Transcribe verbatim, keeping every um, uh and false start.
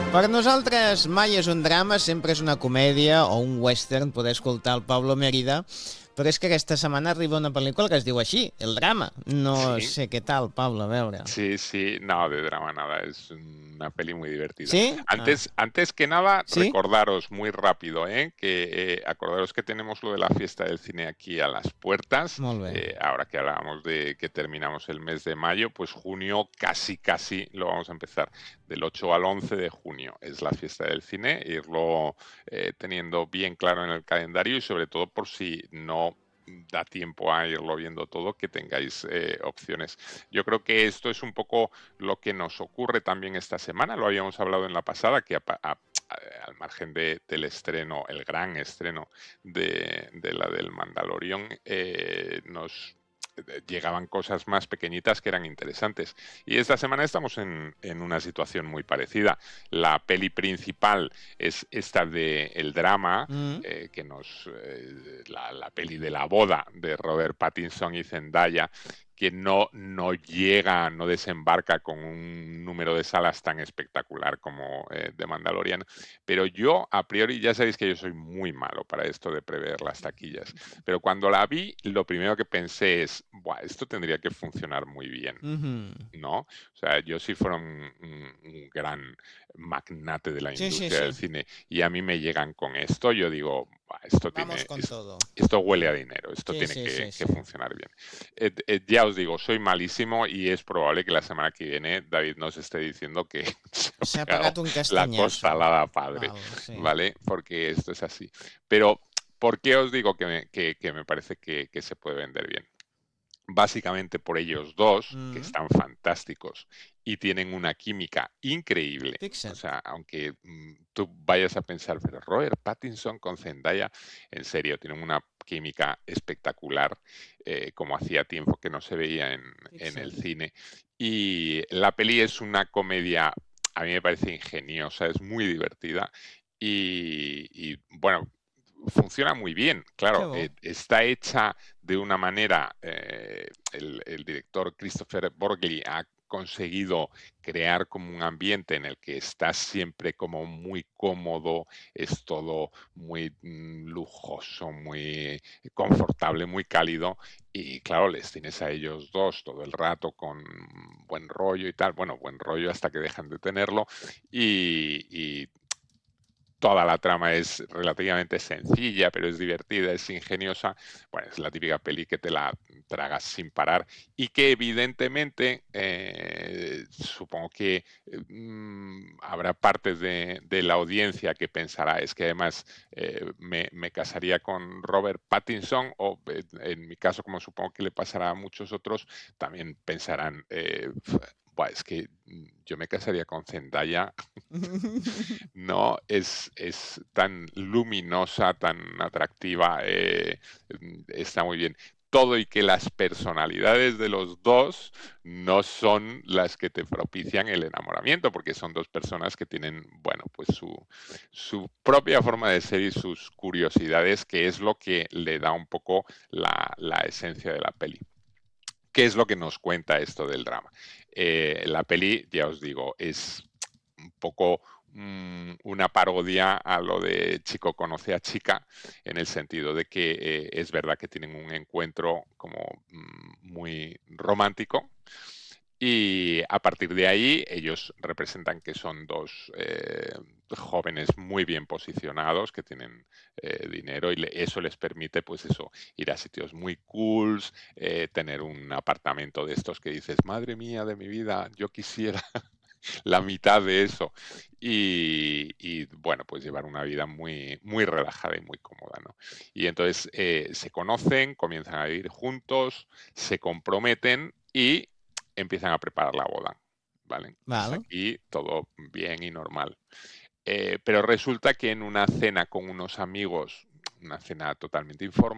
Per nosaltres mai és un drama, sempre és una comèdia o un western, poder escoltar el Pablo Mérida, però és que aquesta setmana arriba una pel·lícula que es diu així, El drama. No Sí, sé què tal, Pablo, a veure. sí, sí, no, de drama nada, es una peli muy divertida. ¿Sí? Ah. Antes, antes que nada, ¿Sí? recordaros muy rápido, ¿eh? que eh, acordaros que tenemos lo de la fiesta del cine aquí a las puertas. Molt bé. Eh, ahora que hablábamos de que terminamos el mes de mayo, pues junio casi, casi lo vamos a empezar. Del ocho al once de junio es la fiesta del cine, irlo eh, teniendo bien claro en el calendario y sobre todo por si no da tiempo a irlo viendo todo, que tengáis eh, opciones. Yo creo que esto es un poco lo que nos ocurre también esta semana, lo habíamos hablado en la pasada, que a, a, a, al margen de, del estreno, el gran estreno de, de la del Mandalorian, eh, nos llegaban cosas más pequeñitas que eran interesantes. Y esta semana estamos en, en una situación muy parecida. La peli principal es esta de El drama, Mm. eh, que nos eh, la, la peli de la boda de Robert Pattinson y Zendaya, que no, no llega, no desembarca con un número de salas tan espectacular como eh, The Mandalorian. Pero yo, a priori, ya sabéis que yo soy muy malo para esto de prever las taquillas. Pero cuando la vi, lo primero que pensé es, Buah, esto tendría que funcionar muy bien. Mm-hmm. ¿No? O sea, yo si fuera un, un, un gran magnate de la Sí, sí, industria sí. del cine y a mí me llegan con esto, yo digo, "Buah, esto Vamos tiene, con es- todo. esto huele a dinero, esto Sí, tiene sí, que, sí, que sí. funcionar bien". Eh, eh, ya os digo, soy malísimo y es probable que la semana que viene David nos esté diciendo que se ha S'ha pegado pegat un la castanyazo. costalada padre, Val, sí. ¿vale? Porque esto es así. Pero, ¿por qué os digo que me, que, que me parece que, que se puede vender bien? Básicamente por ellos dos, que Mm. están fantásticos y tienen una química increíble. O Fixa't. sea, aunque mm, tú vayas a pensar, pero Robert Pattinson con Zendaya, en serio, tienen una química espectacular, eh, como hacía tiempo que no se veía en, en el Fixa't. cine. Y la peli es una comedia, a mí me parece ingeniosa, es muy divertida y, y, bueno, funciona muy bien, Que claro, bo. eh, está hecha de una manera, eh, el, el director Christopher Borgli ha conseguido crear como un ambiente en el que estás siempre como muy cómodo, es todo muy mm, lujoso, muy confortable, muy cálido y claro, les tienes a ellos dos todo el rato con buen rollo y tal, bueno, buen rollo hasta que dejan de tenerlo y, y toda la trama es relativamente sencilla, pero es divertida, es ingeniosa. Bueno, es la típica peli que te la tragas sin parar y que evidentemente eh, supongo que mm, habrá partes de, de la audiencia que pensará, es que además eh, me, me casaría con Robert Pattinson o eh, en mi caso, como supongo que le pasará a muchos otros, también pensarán, eh, Buah, es que yo me casaría con Zendaya. No es, es tan luminosa, tan atractiva, eh, está muy bien. Todo y que las personalidades de los dos no son las que te propician el enamoramiento, porque son dos personas que tienen, bueno, pues su, su propia forma de ser y sus curiosidades, que es lo que le da un poco la, la esencia de la peli. ¿Qué es lo que nos cuenta esto del drama? Eh, la peli, ya os digo, es un poco mmm, una parodia a lo de chico conoce a chica, en el sentido de que eh, es verdad que tienen un encuentro como mmm, muy romántico. Y a partir de ahí ellos representan que son dos eh, jóvenes muy bien posicionados, que tienen eh, dinero y le, eso les permite pues eso, ir a sitios muy cools, eh, tener un apartamento de estos que dices, madre mía de mi vida, yo quisiera la mitad de eso. Y, y, bueno, pues llevar una vida muy, muy relajada y muy cómoda, ¿no? Y entonces eh, se conocen, comienzan a vivir juntos, se comprometen y empiezan a preparar la boda, ¿vale? Hasta Val. aquí todo bien y normal. Eh, pero resulta que en una cena con unos amigos, una cena totalmente informal,